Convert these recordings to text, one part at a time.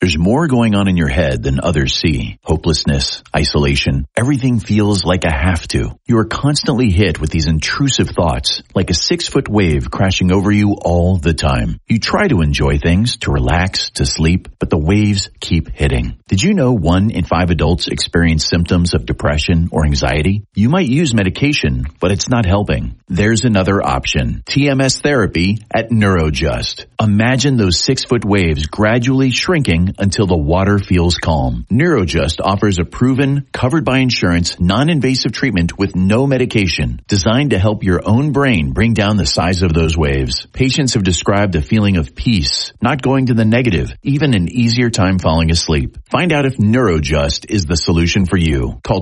There's more going on in your head than others see. Hopelessness, isolation, everything feels like a have to. You are constantly hit with these intrusive thoughts, like a 6-foot wave crashing over you all the time. You try to enjoy things, to relax, to sleep, but the waves keep hitting. Did you know 1 in 5 adults experience symptoms of depression or anxiety? You might use medication, but it's not helping. There's another option. TMS therapy at Neurojust. Imagine those 6-foot waves gradually shrinking until the water feels calm. Neurojust offers a proven, covered by insurance, non-invasive treatment with no medication, designed to help your own brain bring down the size of those waves. Patients have described a feeling of peace, not going to the negative, even an easier time falling asleep. Find out if Neurojust is the solution for you. Call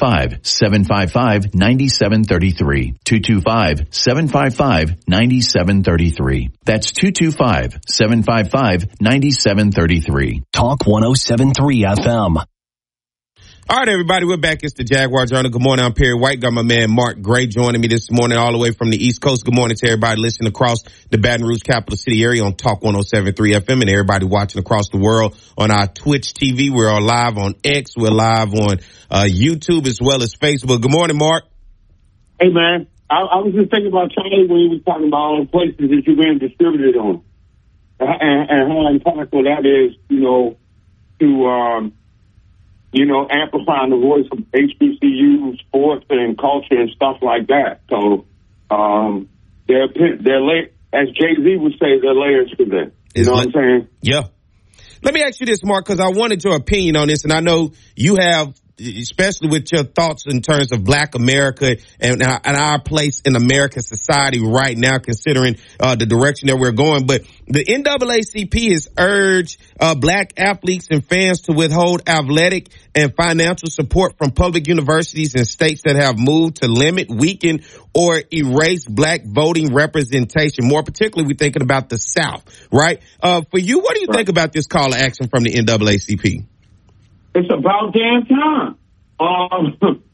225-755-9733. 225-755-9733. That's 225-755-9733. Talk 107.3 FM. All right, everybody, we're back. It's the Jaguar Journal. Good morning. I'm Perry White. Got my man Mark Gray joining me this morning all the way from the East Coast. Good morning to everybody listening across the Baton Rouge capital city area on Talk 107.3 FM and everybody watching across the world on our Twitch TV. We're all live on X. We're live on YouTube as well as Facebook. Good morning, Mark. Hey, man. I was just thinking about Charlie when he was talking about all the places that you're being distributed on. And how impactful that is, to amplifying the voice of HBCU sports and culture and stuff like that. So, they're as Jay-Z would say, they're layers to that. You know what I'm saying? Yeah. Let me ask you this, Mark, because I wanted your opinion on this, and I know you have, especially with your thoughts in terms of Black America and our place in American society right now, considering the direction that we're going. But the NAACP has urged Black athletes and fans to withhold athletic and financial support from public universities in states that have moved to limit, weaken, or erase Black voting representation. More particularly, we're thinking about the South, right? For you, what do you think about this call to action from the NAACP? It's about damn time. I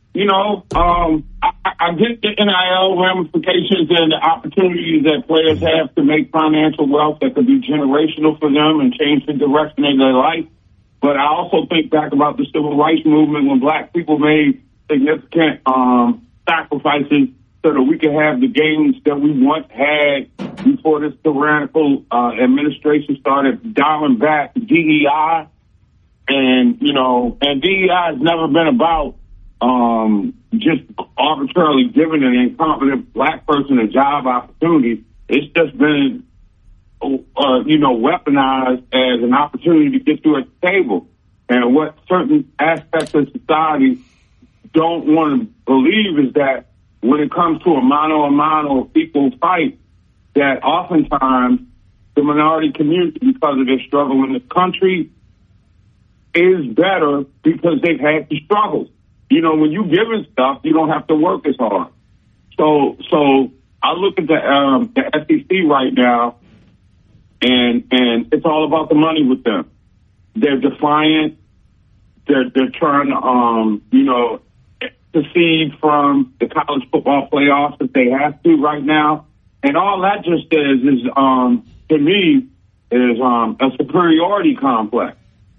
get the NIL ramifications and the opportunities that players have to make financial wealth that could be generational for them and change the direction of their life. But I also think back about the civil rights movement when Black people made significant sacrifices so that we could have the gains that we once had before this tyrannical administration started dialing back DEI. And DEI has never been about just arbitrarily giving an incompetent Black person a job opportunity. It's just been, weaponized as an opportunity to get you at the table. And what certain aspects of society don't want to believe is that when it comes to a mano equal fight, that oftentimes the minority community, because of their struggle in this country, is better because they've had the struggles. When you giving stuff, you don't have to work as hard. So I look at the SEC right now, and it's all about the money with them. They're defiant. They're trying to secede from the college football playoffs if they have to right now, and all that just is to me is a superiority complex.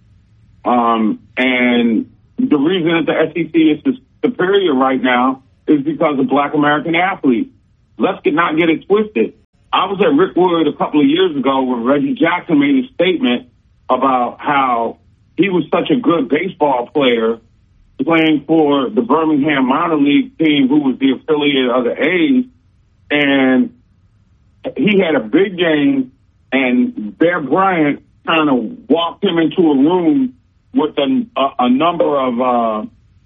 And the reason that the SEC is superior right now is because of Black American athletes. Let's not get it twisted. I was at Rickwood a couple of years ago when Reggie Jackson made a statement about how he was such a good baseball player playing for the Birmingham minor league team, who was the affiliate of the A's. And he had a big game, and Bear Bryant kind of walked him into a room with a number of,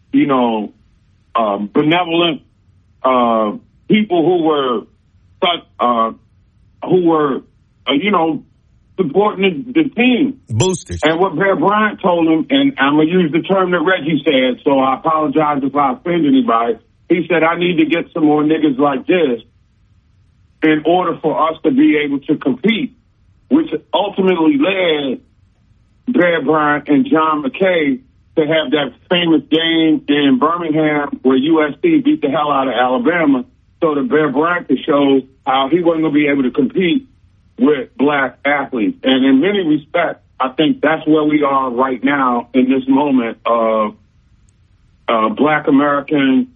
benevolent people who were supporting the team. Boosters. And what Bear Bryant told him, and I'm going to use the term that Reggie said, so I apologize if I offend anybody. He said, I need to get some more niggas like this in order for us to be able to compete, which ultimately led Bear Bryant and John McKay to have that famous game in Birmingham where USC beat the hell out of Alabama, so that Bear Bryant could show how he wasn't going to be able to compete with Black athletes. And in many respects, I think that's where we are right now in this moment of Black American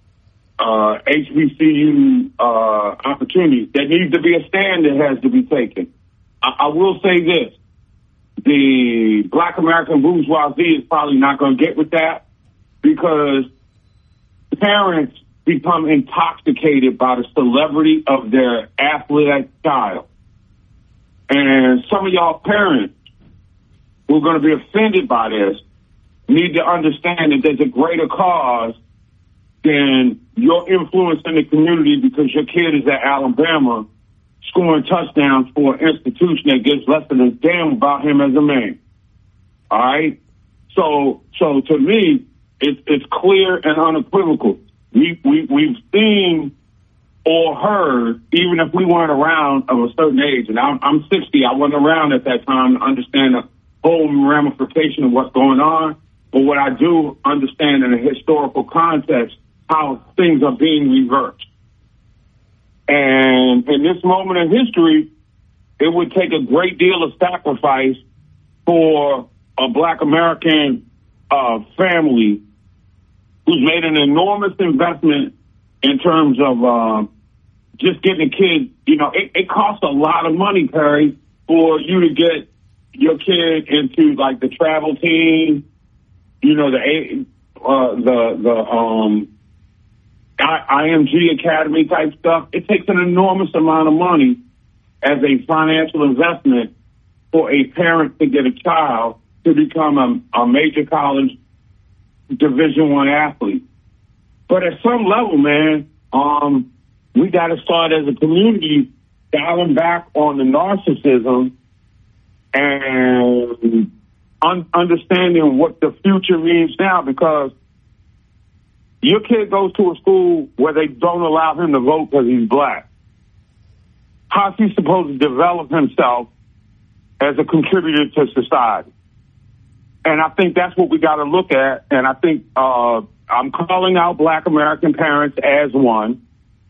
HBCU opportunities. There needs to be a stand that has to be taken. I will say this. The Black American bourgeoisie is probably not going to get with that because parents become intoxicated by the celebrity of their athletic child. And some of y'all parents who are going to be offended by this need to understand that there's a greater cause than your influence in the community because your kid is at Alabama scoring touchdowns for an institution that gives less than a damn about him as a man. All right? So to me, it's clear and unequivocal. We've seen or heard, even if we weren't around of a certain age, and I'm 60, I wasn't around at that time to understand the whole ramification of what's going on, but what I do understand in a historical context, how things are being reversed. And in this moment in history, it would take a great deal of sacrifice for a Black American family who's made an enormous investment in terms of just getting a kid. You know, it costs a lot of money, Perry, for you to get your kid into like the travel team, you know, the IMG Academy type stuff. It takes an enormous amount of money as a financial investment for a parent to get a child to become a major college Division I athlete. But at some level, man, we got to start as a community dialing back on the narcissism and understanding what the future means now, because your kid goes to a school where they don't allow him to vote because he's Black. How's he supposed to develop himself as a contributor to society? And I think that's what we got to look at. And I think I'm calling out Black American parents as one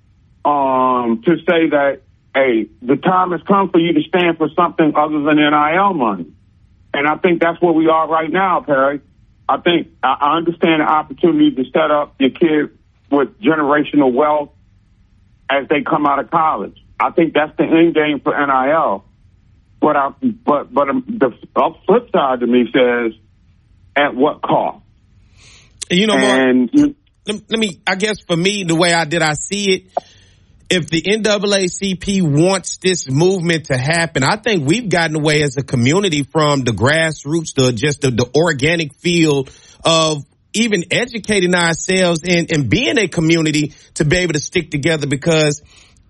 to say that, hey, the time has come for you to stand for something other than NIL money. And I think that's where we are right now, Perry. I think I understand the opportunity to set up your kid with generational wealth as they come out of college. I think that's the end game for NIL. But the flip side to me says, at what cost? You know, Mark, let me, I guess for me, the way I see it, if the NAACP wants this movement to happen, I think we've gotten away as a community from the grassroots to just the organic field of even educating ourselves and being a community to be able to stick together, because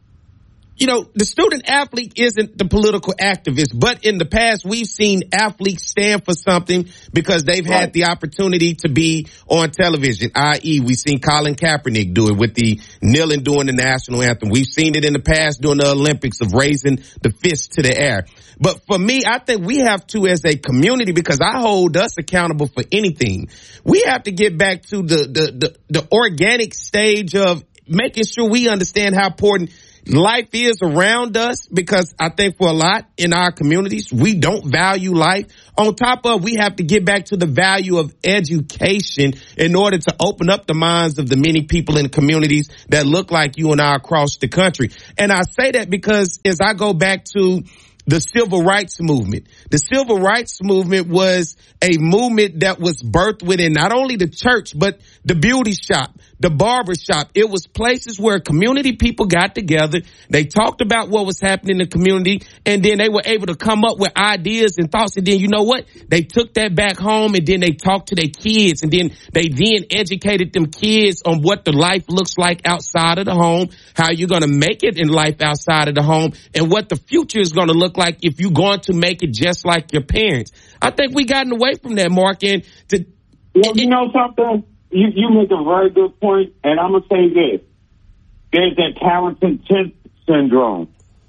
you know, the student athlete isn't the political activist, but in the past, we've seen athletes stand for something because they've had the opportunity to be on television, i.e. we've seen Colin Kaepernick do it with the kneeling during the national anthem. We've seen it in the past during the Olympics of raising the fist to the air. But for me, I think we have to, as a community, because I hold us accountable for anything, we have to get back to the organic stage of making sure we understand how important life is around us, because I think for a lot in our communities, we don't value life. On top of, we have to get back to the value of education in order to open up the minds of the many people in communities that look like you and I across the country. And I say that because as I go back to the civil rights movement. The civil rights movement was a movement that was birthed within not only the church, but the beauty shop, the barber shop. It was places where community people got together. They talked about what was happening in the community, and then they were able to come up with ideas and thoughts. And then, you know what? They took that back home, and then they talked to their kids, and then they educated them kids on what the life looks like outside of the home, how you're going to make it in life outside of the home, and what the future is going to look like if you're going to make it just like your parents. I think we gotten away from that, Mark. And you know something? You make a very good point, and I'm going to say this. There's that talented temp syndrome.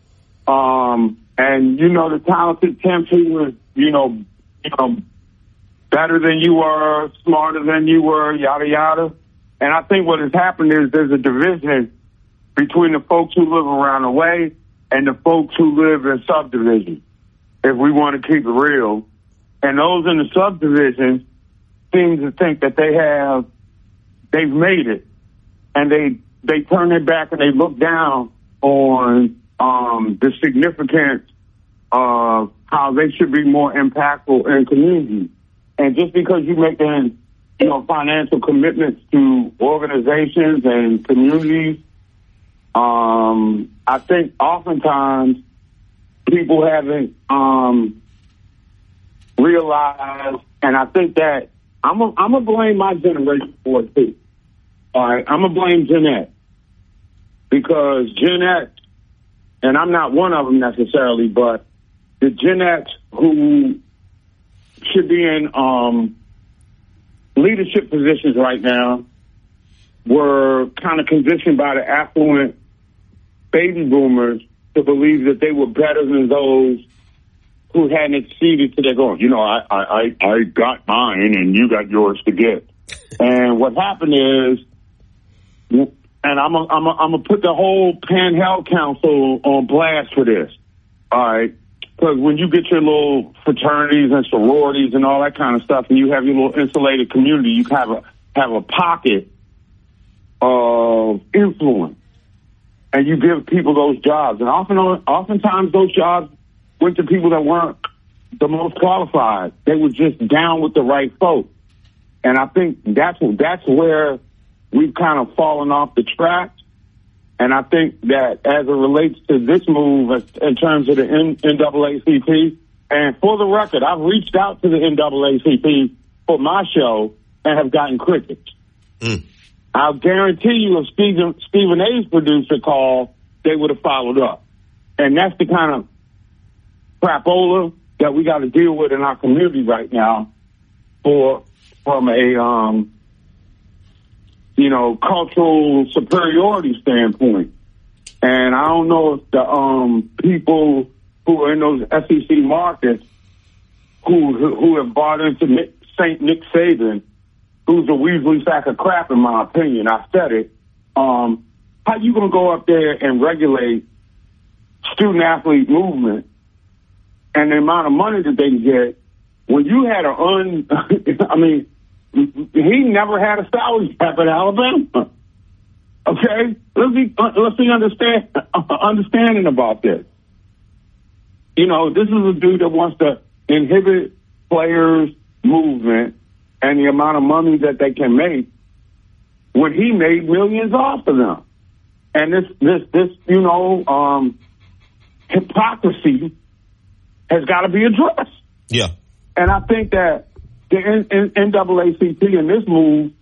And, you know, the talented temp who was, you know, better than you were, smarter than you were, yada, yada. And I think what has happened is there's a division between the folks who live around the way and the folks who live in subdivisions, if we want to keep it real. And those in the subdivisions seem to think that they've made it. And they turn their back and they look down on the significance of how they should be more impactful in communities. And just because you make financial commitments to organizations and communities, I think oftentimes people haven't realized, and I think that I'm gonna blame my generation for it too. All right, I'm gonna blame Gen X, because Gen X, and I'm not one of them necessarily, but the Gen X who should be in leadership positions right now were kind of conditioned by the affluent baby boomers to believe that they were better than those who hadn't acceded to their goals. I got mine and you got yours to get. And what happened is, and I'm gonna put the whole Pan-Held Council on blast for this. All right. Because when you get your little fraternities and sororities and all that kind of stuff, and you have your little insulated community, you have a pocket of influence, and you give people those jobs. And oftentimes those jobs went to people that weren't the most qualified. They were just down with the right folk. And I think that's where we've kind of fallen off the track. And I think that as it relates to this move in terms of the NAACP, and for the record, I've reached out to the NAACP for my show and have gotten crickets. I'll guarantee you if Stephen A's producer called, they would have followed up. And that's the kind of crapola that we got to deal with in our community right now from a cultural superiority standpoint. And I don't know if the people who are in those SEC markets who have bought into Nick Saban, who's a Weasley sack of crap in my opinion, I said it, how you going to go up there and regulate student athlete movement and the amount of money that they get when you had he never had a salary cap at Alabama. Okay? Let's be understanding about this. This is a dude that wants to inhibit players' movement and the amount of money that they can make when he made millions off of them. And this hypocrisy has got to be addressed. Yeah. And I think that the NAACP in this move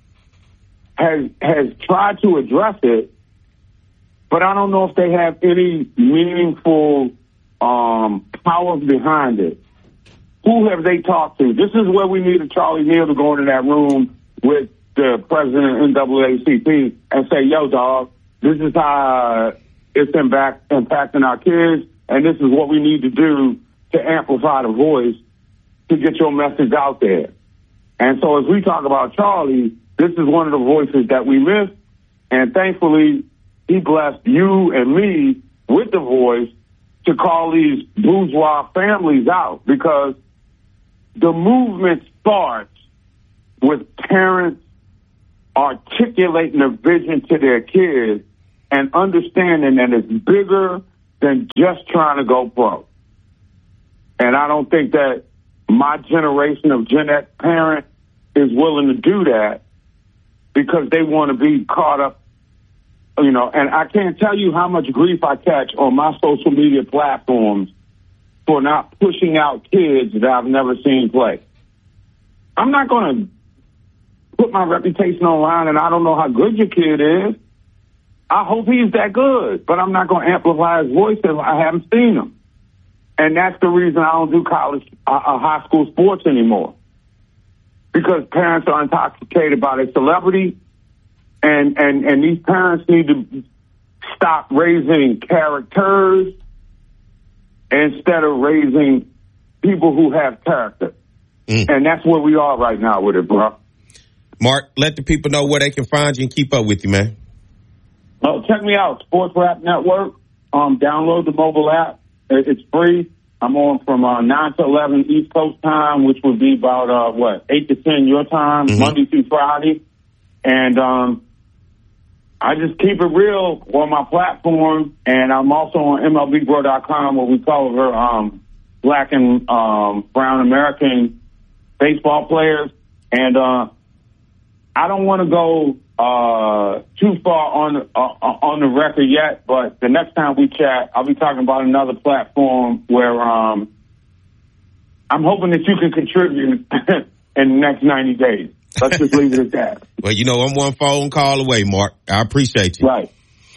has tried to address it, but I don't know if they have any meaningful power behind it. Who have they talked to? This is where we need a Charlie Neal to go into that room with the president of NAACP and say, yo, dog, this is how it's impacting our kids, and this is what we need to do to amplify the voice to get your message out there. And so as we talk about Charlie, this is one of the voices that we miss. And thankfully, he blessed you and me with the voice to call these bourgeois families out, because the movement starts with parents articulating a vision to their kids and understanding that it's bigger than just trying to go pro. And I don't think that my generation of Gen X parent is willing to do that because they want to be caught up, and I can't tell you how much grief I catch on my social media platforms for not pushing out kids that I've never seen play. I'm not going to put my reputation online and I don't know how good your kid is. I hope he's that good, but I'm not going to amplify his voice if I haven't seen him. And that's the reason I don't do high school sports anymore. Because parents are intoxicated by their celebrity, and these parents need to stop raising characters instead of raising people who have character. And that's where we are right now with it, bro. Mark, let the people know where they can find you and keep up with you, man. Oh, check me out, Sports Rap Network. Download the mobile app. It's free. I'm on from 9 to 11 East Coast time, which would be about, 8 to 10 your time, Monday through Friday. And I just keep it real on my platform. And I'm also on MLBBro.com, where we cover Black and brown American baseball players. And I don't want to go too far on the record yet, but the next time we chat, I'll be talking about another platform where I'm hoping that you can contribute in the next 90 days. Let's just leave it at that. Well, I'm one phone call away, Mark. I appreciate you. Right.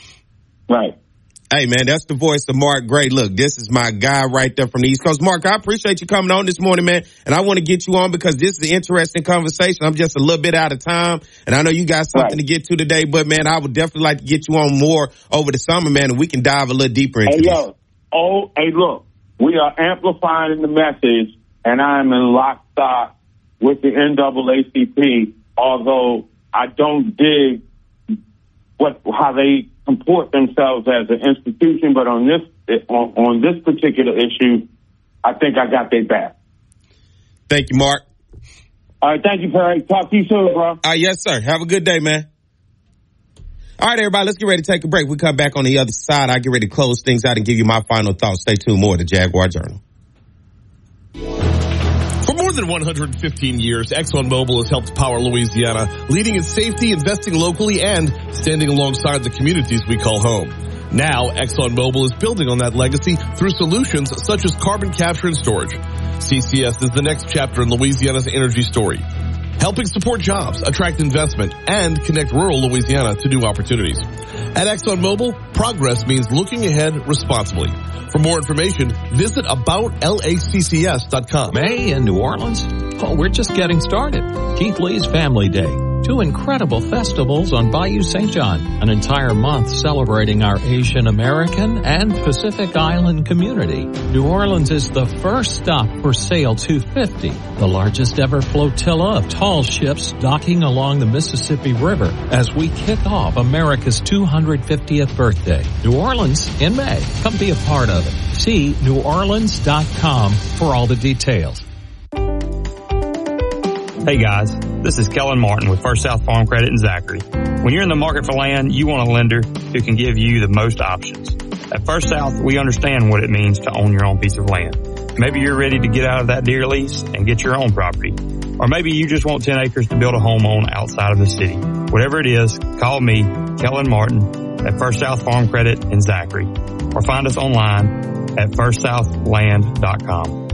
Hey, man, that's the voice of Mark Gray. Look, this is my guy right there from the East Coast. Mark, I appreciate you coming on this morning, man. And I want to get you on because this is an interesting conversation. I'm just a little bit out of time, and I know you got something to get to today. But, man, I would definitely like to get you on more over the summer, man, and we can dive a little deeper into this. Look, we are amplifying the message, and I am in lockstep with the NAACP, although I don't dig how they comport themselves as an institution, but on this particular issue, I think I got their back. Thank you, Mark. All right, thank you, Perry. Talk to you soon, bro. Yes, sir. Have a good day, man. All right, everybody, let's get ready to take a break. We come back on the other side. I get ready to close things out and give you my final thoughts. Stay tuned. More to Jaguar Journal. For more than 115 years, ExxonMobil has helped power Louisiana, leading in safety, investing locally, and standing alongside the communities we call home. Now, ExxonMobil is building on that legacy through solutions such as carbon capture and storage. CCS is the next chapter in Louisiana's energy story, helping support jobs, attract investment, and connect rural Louisiana to new opportunities. At ExxonMobil, progress means looking ahead responsibly. For more information, visit aboutlaccs.com. May in New Orleans? Oh, we're just getting started. Keith Lee's Family Day. 2 incredible festivals on Bayou St. John. An entire month celebrating our Asian American and Pacific Island community. New Orleans is the first stop for Sail 250, the largest ever flotilla of tall ships docking along the Mississippi River as we kick off America's 250th birthday. New Orleans in May. Come be a part of it. See neworleans.com for all the details. Hey guys, this is Kellen Martin with First South Farm Credit in Zachary. When you're in the market for land, you want a lender who can give you the most options. At First South, we understand what it means to own your own piece of land. Maybe you're ready to get out of that deer lease and get your own property. Or maybe you just want 10 acres to build a home on outside of the city. Whatever it is, call me, Kellen Martin, at First South Farm Credit in Zachary. Or find us online at firstsouthland.com.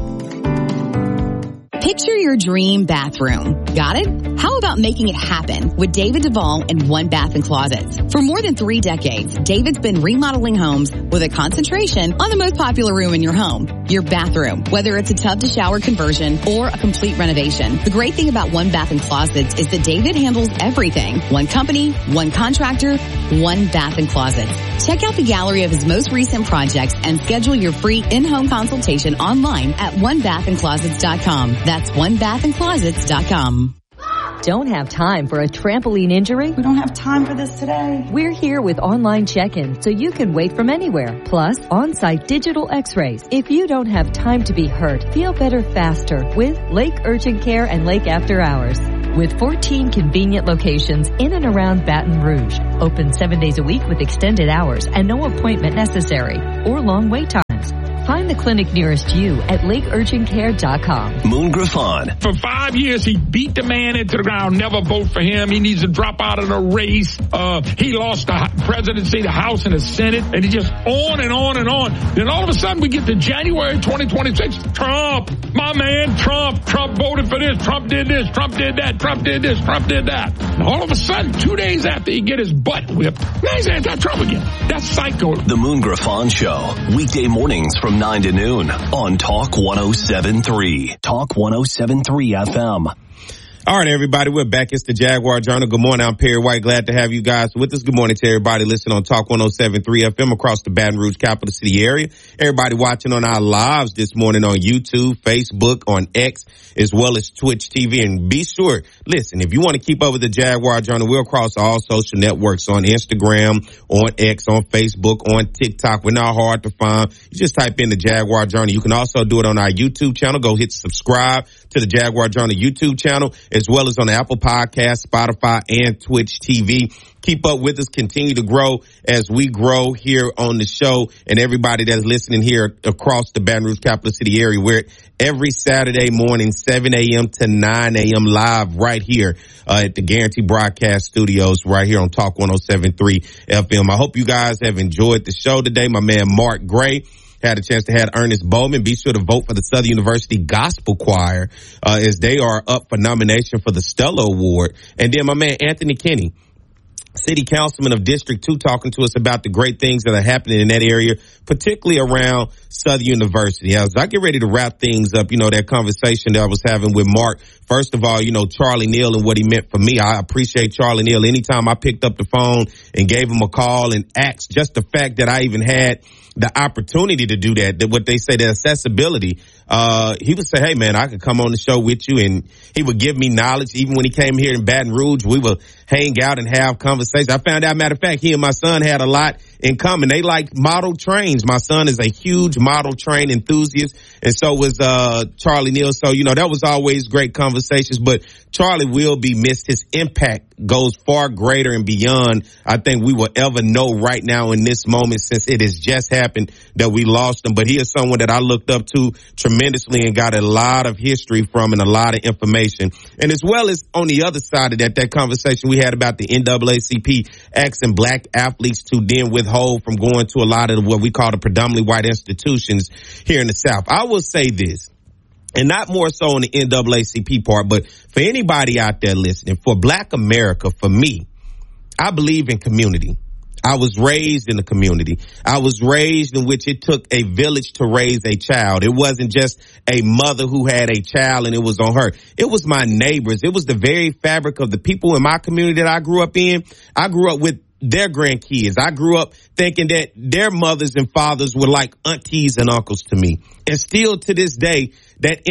Picture your dream bathroom. Got it? How about making it happen with David Duvall and One Bath and Closets? For more than 3 decades, David's been remodeling homes with a concentration on the most popular room in your home, your bathroom, whether it's a tub to shower conversion or a complete renovation. The great thing about One Bath and Closets is that David handles everything. One company, one contractor, One Bath and Closets. Check out the gallery of his most recent projects and schedule your free in-home consultation online at onebathandclosets.com. That's onebathandclosets.com. Don't have time for a trampoline injury? We don't have time for this today. We're here with online check-in so you can wait from anywhere. Plus, on-site digital x-rays. If you don't have time to be hurt, feel better faster with Lake Urgent Care and Lake After Hours. With 14 convenient locations in and around Baton Rouge. Open 7 days a week with extended hours and no appointment necessary or long wait times. Find the clinic nearest you at lakeurgentcare.com. Moon Griffon. For 5 years, he beat the man into the ground. Never vote for him. He needs to drop out of the race. He lost the presidency, the House, and the Senate. And he just on and on and on. Then all of a sudden, we get to January 2026. Trump, my man, Trump voted for this. Trump did this. Trump did that. Trump did this. Trump did that. And all of a sudden, 2 days after he get his butt whipped, now he's anti-Trump again. That's psycho. The Moon Griffon Show. Weekday mornings from 9 to noon on Talk 107.3. Talk 107.3 FM. All All right, everybody, we're back. It's the Jaguar Journal. Good morning. I'm Perry White. Glad to have you guys with us. Good morning to everybody listening on Talk 107.3 FM across the Baton Rouge capital city area. Everybody watching on our lives this morning on YouTube, Facebook, on X, as well as Twitch TV. And be sure, listen, if you want to keep up with the Jaguar Journal, we're across all social networks on Instagram, on X, on Facebook, on TikTok. We're not hard to find. You just type in the Jaguar Journal. You can also do it on our YouTube channel. Go hit subscribe to the Jaguar Journal YouTube channel, as well as on the Apple Podcast, Spotify, and Twitch TV. Keep up with us. Continue to grow as we grow here on the show. And everybody that's listening here across the Baton Rouge capital city area, we're every Saturday morning, 7 a.m. to 9 a.m. live right here at the Guarantee Broadcast Studios right here on Talk 107.3 FM. I hope you guys have enjoyed the show today. My man Mark Gray had a chance to have Ernest Bowman. Be sure to vote for the Southern University Gospel Choir as they are up for nomination for the Stella Award. And then my man Anthony Kinney, City Councilman of District 2, talking to us about the great things that are happening in that area, particularly around Southern University. As I get ready to wrap things up, that conversation that I was having with Mark, first of all, Charlie Neal and what he meant for me. I appreciate Charlie Neal. Anytime I picked up the phone and gave him a call and asked, just the fact that I even had the opportunity to do that what they say, the accessibility, he would say, hey, man, I could come on the show with you, and he would give me knowledge. Even when he came here in Baton Rouge, we would hang out and have conversations. I found out, matter of fact, he and my son had a lot in common. They like model trains. My son is a huge model train enthusiast, and so was Charlie Neal. So, that was always great conversations, but Charlie will be missed. His impact goes far greater and beyond I think we will ever know right now in this moment, since it has just happened that we lost him. But he is someone that I looked up to tremendously and got a lot of history from and a lot of information. And as well as on the other side of that conversation we had about the NAACP asking black athletes to then withhold from going to a lot of what we call the predominantly white institutions here in the South. I will say this, and not more so on the NAACP part, but for anybody out there listening, for Black America, for me, I believe in community. I was raised in the community. I was raised in which it took a village to raise a child. It wasn't just a mother who had a child and it was on her. It was my neighbors. It was the very fabric of the people in my community that I grew up in. I grew up with their grandkids. I grew up thinking that their mothers and fathers were like aunties and uncles to me. And still to this day, that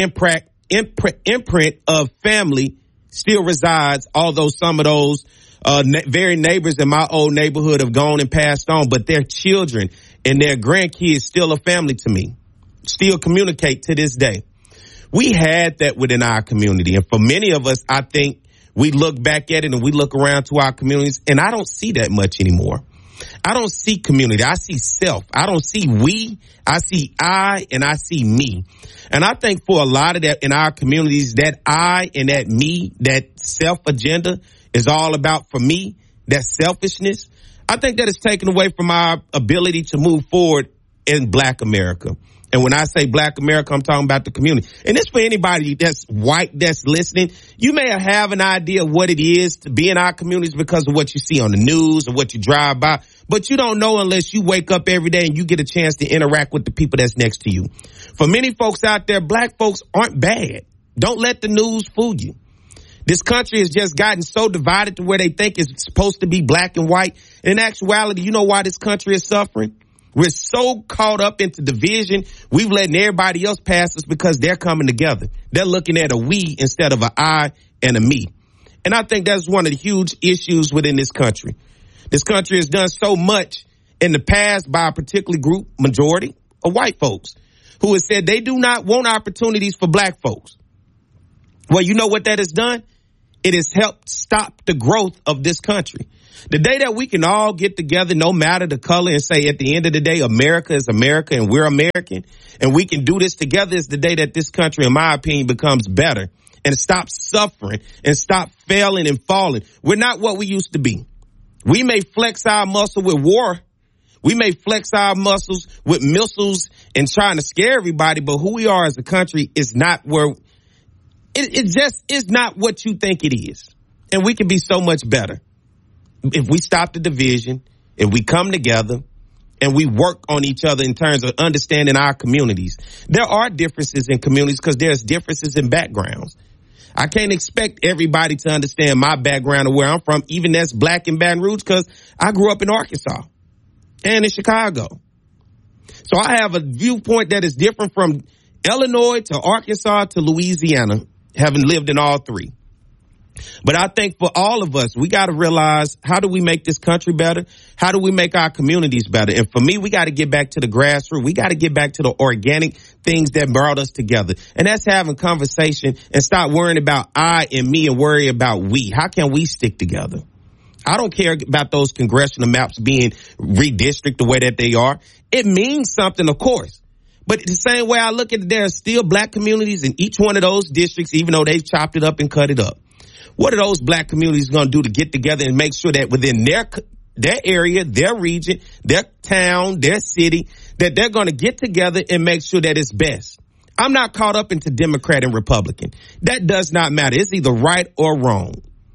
imprint of family still resides, although some of those very neighbors in my old neighborhood have gone and passed on, but their children and their grandkids still a family to me, still communicate to this day. We had that within our community. And for many of us, I think we look back at it and we look around to our communities, and I don't see that much anymore. I don't see community. I see self. I don't see we. I see I, and I see me. And I think for a lot of that in our communities, that I and that me, that self agenda is all about, for me, that selfishness. I think that is taken away from our ability to move forward in Black America. And when I say Black America, I'm talking about the community. And it's for anybody that's white that's listening. You may have an idea of what it is to be in our communities because of what you see on the news or what you drive by. But you don't know unless you wake up every day and you get a chance to interact with the people that's next to you. For many folks out there, black folks aren't bad. Don't let the news fool you. This country has just gotten so divided to where they think it's supposed to be black and white. In actuality, you know why this country is suffering? We're so caught up into division, we've letting everybody else pass us because they're coming together. They're looking at a we instead of an I and a me. And I think that's one of the huge issues within this country. This country has done so much in the past by a particular group, majority of white folks, who has said they do not want opportunities for black folks. Well, you know what that has done? It has helped stop the growth of this country. The day that we can all get together, no matter the color, and say at the end of the day, America is America and we're American, and we can do this together, is the day that this country, in my opinion, becomes better and stops suffering and stop failing and falling. We're not what we used to be. We may flex our muscle with war. We may flex our muscles with missiles and trying to scare everybody, but who we are as a country is not where it just is not what you think it is. And we can be so much better if we stop the division, if we come together and we work on each other in terms of understanding our communities. There are differences in communities because there's differences in backgrounds. I can't expect everybody to understand my background or where I'm from, even that's black in Baton Rouge, because I grew up in Arkansas and in Chicago. So I have a viewpoint that is different from Illinois to Arkansas to Louisiana, having lived in all three. But I think for all of us, we got to realize, how do we make this country better? How do we make our communities better? And for me, we got to get back to the grassroots. We got to get back to the organic things that brought us together. And that's having conversation and stop worrying about I and me and worry about we. How can we stick together? I don't care about those congressional maps being redistricted the way that they are. It means something, of course. But the same way I look at it, there are still black communities in each one of those districts, even though they've chopped it up and cut it up. What are those black communities going to do to get together and make sure that within their area, their region, their town, their city, that they're going to get together and make sure that it's best? I'm not caught up into Democrat and Republican. That does not matter. It's either right or wrong.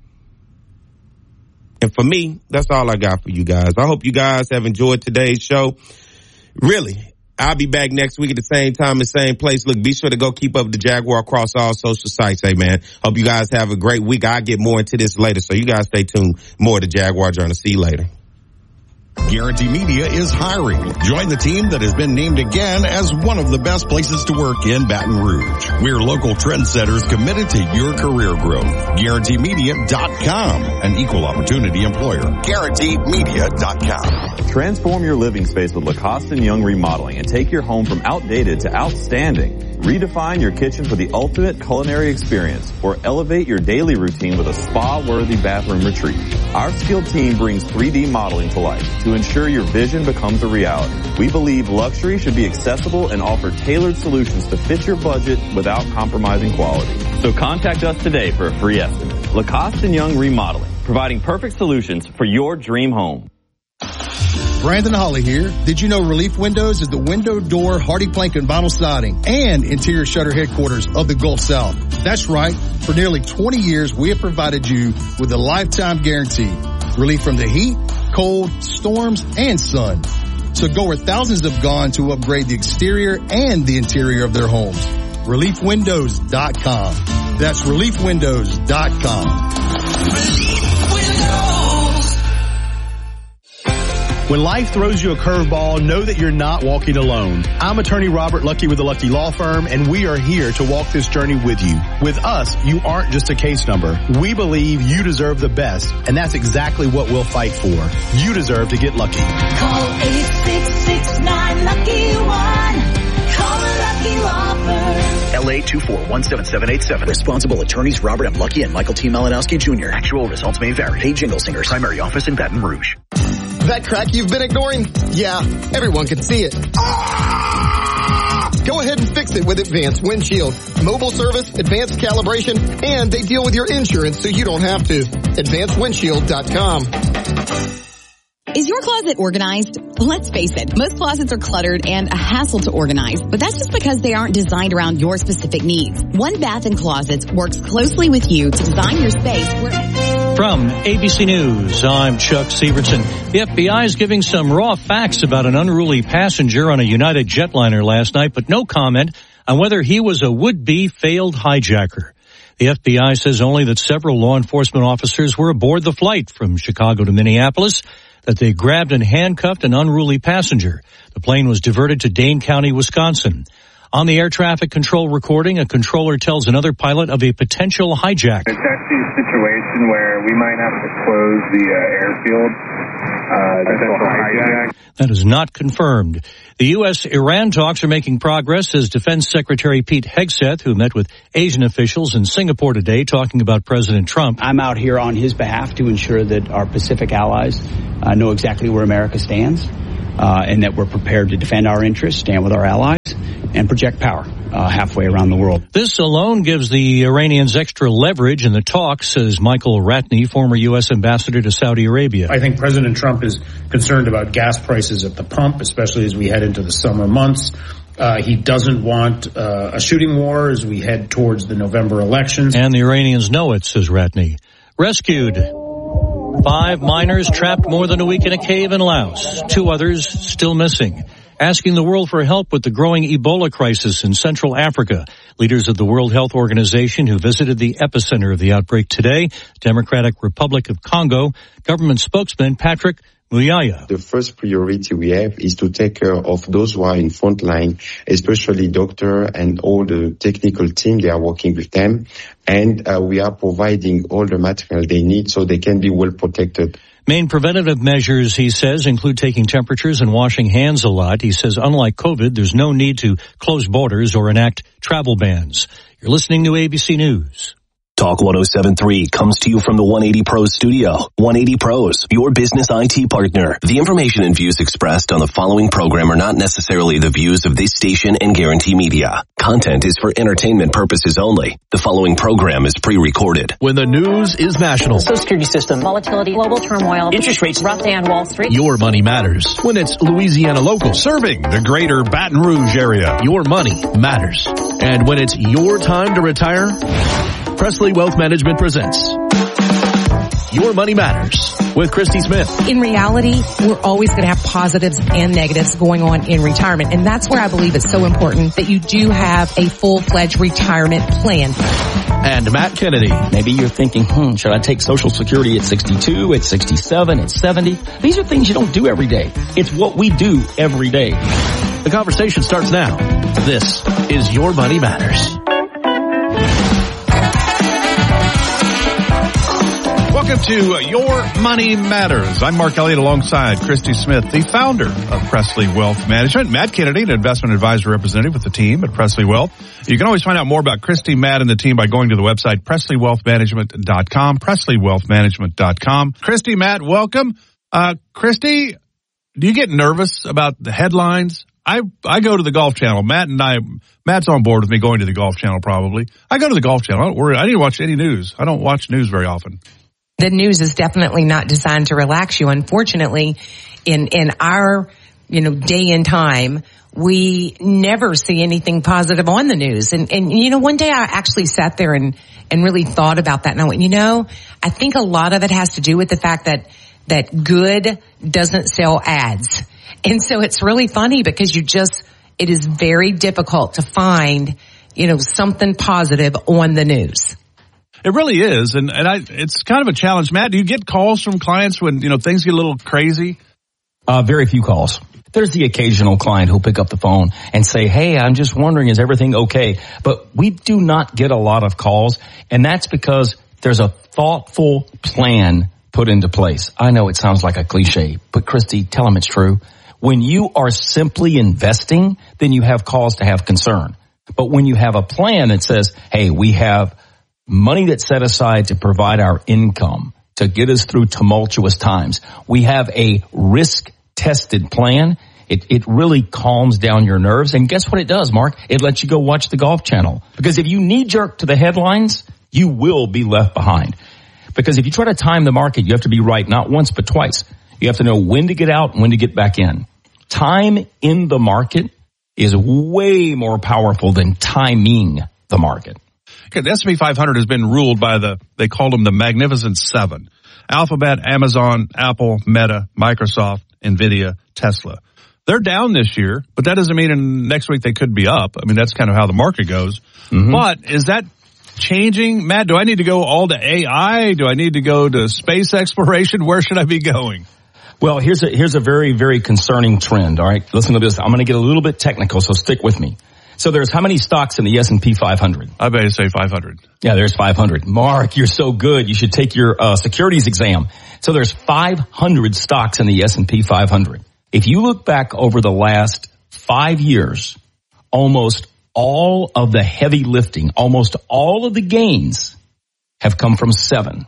And for me, that's all I got for you guys. I hope you guys have enjoyed today's show. Really. I'll be back next week at the same time and same place. Look, be sure to go keep up with the Jaguar across all social sites. Hey, man, hope you guys have a great week. I'll get more into this later, so you guys stay tuned. More of the Jaguar Journal. See you later. Guarantee Media is hiring. Join the team that has been named again as one of the best places to work in Baton Rouge. We're local trendsetters committed to your career growth. GuaranteeMedia.com, an equal opportunity employer. GuaranteeMedia.com. Transform your living space with Lacoste & Young Remodeling and take your home from outdated to outstanding. Redefine your kitchen for the ultimate culinary experience, or elevate your daily routine with a spa-worthy bathroom retreat. Our skilled team brings 3D modeling to life to ensure your vision becomes a reality. We believe luxury should be accessible and offer tailored solutions to fit your budget without compromising quality. So contact us today for a free estimate. Lacoste & Young Remodeling, providing perfect solutions for your dream home. Brandon Holly here. Did you know Relief Windows is the window, door, hardy plank, and vinyl siding and interior shutter headquarters of the Gulf South? That's right. For nearly 20 years, we have provided you with a lifetime guarantee. Relief from the heat, cold, storms, and sun. So go where thousands have gone to upgrade the exterior and the interior of their homes. ReliefWindows.com. That's ReliefWindows.com. When life throws you a curveball, know that you're not walking alone. I'm attorney Robert Lucky with the Lucky Law Firm, and we are here to walk this journey with you. With us, you aren't just a case number. We believe you deserve the best, and that's exactly what we'll fight for. You deserve to get lucky. Call 866-9-LUCKY-1. Call the Lucky Law Firm. LA 2417787. Responsible attorneys Robert M. Lucky and Michael T. Malinowski Jr. Actual results may vary. Hey, Jingle Singers. Primary office in Baton Rouge. That crack you've been ignoring? Yeah, everyone can see it. Ah! Go ahead and fix it with Advanced Windshield. Mobile service, advanced calibration, and they deal with your insurance so you don't have to. AdvancedWindshield.com. Is your closet organized? Let's face it, most closets are cluttered and a hassle to organize, but that's just because they aren't designed around your specific needs. One Bath & Closets works closely with you to design your space where... From ABC News, I'm Chuck Severson. The FBI is giving some raw facts about an unruly passenger on a United jetliner last night, but no comment on whether he was a would-be failed hijacker. The FBI says only that several law enforcement officers were aboard the flight from Chicago to Minneapolis, that they grabbed and handcuffed an unruly passenger. The plane was diverted to Dane County, Wisconsin. On the air traffic control recording, a controller tells another pilot of a potential hijack. It's actually a situation where we might have to close the airfield. Hijack. That is not confirmed. The U.S.-Iran talks are making progress as Defense Secretary Pete Hegseth, who met with Asian officials in Singapore today, talking about President Trump. I'm out here on his behalf to ensure that our Pacific allies know exactly where America stands, and that we're prepared to defend our interests, stand with our allies, and project power halfway around the world. This alone gives the Iranians extra leverage in the talks, says Michael Ratney, former U.S. ambassador to Saudi Arabia. I think President Trump is concerned about gas prices at the pump, especially as we head into the summer months. He doesn't want a shooting war as we head towards the November elections. And the Iranians know it, says Ratney. Rescued. 5 miners trapped more than a week in a cave in Laos. 2 others still missing. asking the world for help with the growing Ebola crisis in Central Africa. Leaders of the World Health Organization who visited the epicenter of the outbreak today, Democratic Republic of Congo, government spokesman Patrick Muyaya. The first priority we have is to take care of those who are in front line, especially doctor and all the technical team. They are working with them, and we are providing all the material they need so they can be well protected. Main preventative measures, he says, include taking temperatures and washing hands a lot. He says, unlike COVID, there's no need to close borders or enact travel bans. You're listening to ABC News. Talk 107.3 comes to you from the 180 Pros studio. 180 Pros, your business IT partner. The information and views expressed on the following program are not necessarily the views of this station and Guarantee Media. Content is for entertainment purposes only. The following program is pre-recorded. When the news is national. Social security system, volatility, global turmoil, interest rates, rough day on Wall Street. Your money matters. When it's Louisiana local, serving the greater Baton Rouge area, your money matters. And when it's your time to retire, Presley Wealth Management presents Your Money Matters with Christy Smith. In reality, we're always going to have positives and negatives going on in retirement. And that's where I believe it's so important that you do have a full-fledged retirement plan. And Matt Kennedy. Maybe you're thinking, should I take Social Security at 62, at 67, at 70? These are things you don't do every day. It's what we do every day. The conversation starts now. This is Your Money Matters. Welcome to Your Money Matters. I'm Mark Elliott alongside Christy Smith, the founder of Presley Wealth Management. Matt Kennedy, an investment advisor representative with the team at Presley Wealth. You can always find out more about Christy, Matt, and the team by going to the website PresleyWealthManagement.com, PresleyWealthManagement.com. Christy, Matt, welcome. Christy, do you get nervous about the headlines? I go to the Golf Channel. Matt's on board with me going to the Golf Channel probably. I go to the Golf Channel. I don't worry. I didn't watch any news. I don't watch news very often. The news is definitely not designed to relax you. Unfortunately, in our, day and time, we never see anything positive on the news. And one day I actually sat there and really thought about that. And I went, I think a lot of it has to do with the fact that good doesn't sell ads. And so it's really funny because it is very difficult to find, something positive on the news. It really is, and it's kind of a challenge. Matt, do you get calls from clients when, things get a little crazy? Very few calls. There's the occasional client who'll pick up the phone and say, hey, I'm just wondering, is everything okay? But we do not get a lot of calls, and that's because there's a thoughtful plan put into place. I know it sounds like a cliche, but Christy, tell them it's true. When you are simply investing, then you have cause to have concern. But when you have a plan that says, hey, we have money that's set aside to provide our income to get us through tumultuous times. We have a risk-tested plan. It really calms down your nerves. And guess what it does, Mark? It lets you go watch the Golf Channel. Because if you knee-jerk to the headlines, you will be left behind. Because if you try to time the market, you have to be right not once but twice. You have to know when to get out and when to get back in. Time in the market is way more powerful than timing the market. Okay, the S&P 500 has been ruled by they call them the Magnificent Seven. Alphabet, Amazon, Apple, Meta, Microsoft, NVIDIA, Tesla. They're down this year, but that doesn't mean next week they could be up. I mean, that's kind of how the market goes. Mm-hmm. But is that changing? Matt, do I need to go all to AI? Do I need to go to space exploration? Where should I be going? Well, here's a very, very concerning trend, all right? Listen to this. I'm going to get a little bit technical, so stick with me. So there's how many stocks in the S&P 500? I bet you say 500. Yeah, there's 500. Mark, you're so good. You should take your securities exam. So there's 500 stocks in the S&P 500. If you look back over the last 5 years, almost all of the heavy lifting, almost all of the gains have come from 7.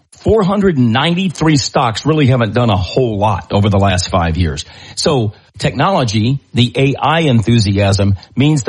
493 stocks really haven't done a whole lot over the last 5 years. So technology, the AI enthusiasm means